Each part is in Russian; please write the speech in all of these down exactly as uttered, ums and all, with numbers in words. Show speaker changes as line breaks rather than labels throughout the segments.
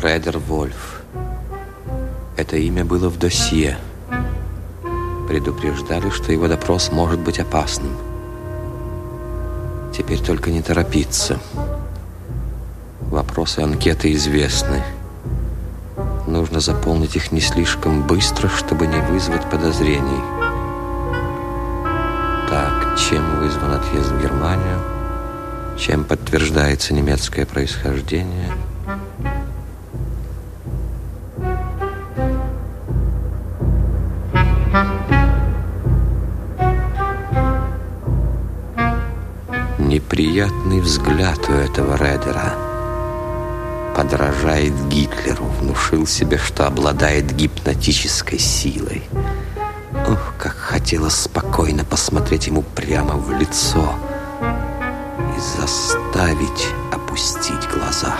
Редер Вольф. Это имя было в досье. Предупреждали, что его допрос может быть опасным. Теперь только не торопиться. Вопросы анкеты известны. Нужно заполнить их не слишком быстро, чтобы не вызвать подозрений. Так, чем вызван отъезд в Германию? Чем подтверждается немецкое происхождение? Неприятный взгляд у этого Редера. Подражает Гитлеру, внушил себе, что обладает гипнотической силой. Ох, как хотелось спокойно посмотреть ему прямо в лицо и заставить опустить глаза.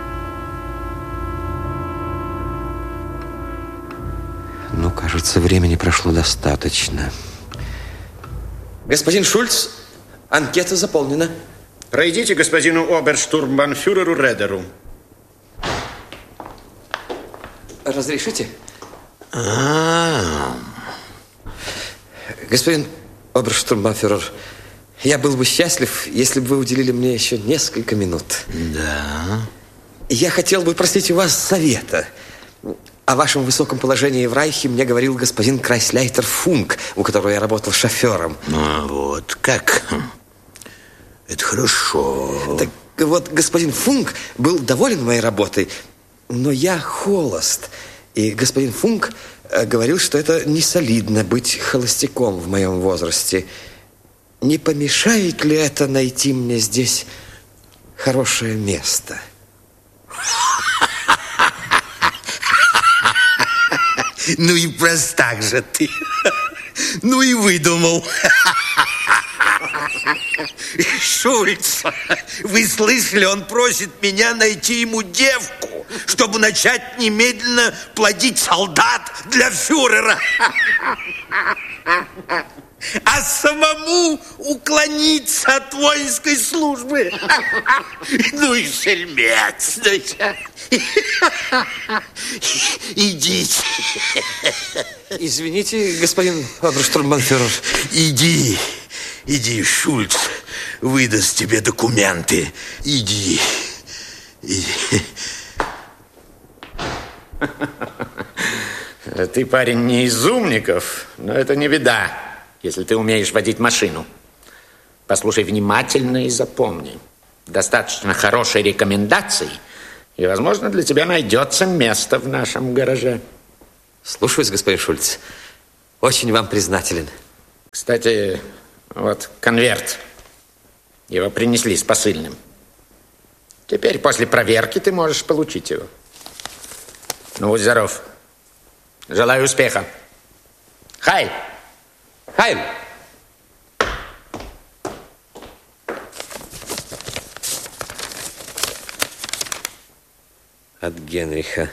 Ну, кажется, времени прошло достаточно. Господин Шульц, анкета заполнена.
Пройдите господину оберштурмбанфюреру Редеру.
Разрешите?
А-а-а.
Господин оберштурмбанфюрер, я был бы счастлив, если бы вы уделили мне еще несколько минут.
Да.
Я хотел бы просить у вас совета. О вашем высоком положении в Райхе мне говорил господин Крайсляйтер Функ, у которого я работал шофером.
Ну вот, как? Это хорошо.
Так вот, господин Функ был доволен моей работой, но я холост. И господин Функ говорил, что это не солидно быть холостяком в моем возрасте. Не помешает ли это найти мне здесь хорошее место?
Ну и простак же ты. Ну и выдумал. Шульц, вы слышали, он просит меня найти ему девку, чтобы начать немедленно плодить солдат для фюрера. А самому уклониться от воинской службы. Ну и шельмец. Идите.
Извините, господин оберштурмбанфюрер.
Иди, иди, Шульц выдаст тебе документы. Иди, иди.
Ты, парень, не из умников, но это не беда, если ты умеешь водить машину. Послушай внимательно и запомни. Достаточно хорошей рекомендации, и, возможно, для тебя найдется место в нашем гараже.
Слушаюсь, господин Шульц. Очень вам признателен.
Кстати, вот конверт. Его принесли с посыльным. Теперь после проверки ты можешь получить его. Ну, будь здоров. Желаю успеха. Хайль!
Хайль! От Генриха.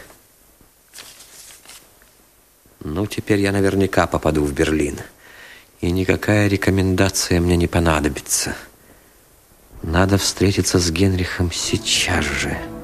Ну, теперь я наверняка попаду в Берлин. И никакая рекомендация мне не понадобится. Надо встретиться с Генрихом сейчас же.